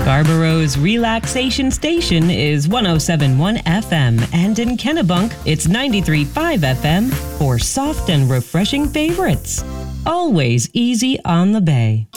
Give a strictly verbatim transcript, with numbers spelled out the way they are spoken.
Scarborough's relaxation station is one oh seven point one F M, and in Kennebunk, it's ninety-three point five F M for soft and refreshing favorites. Always easy on the bay.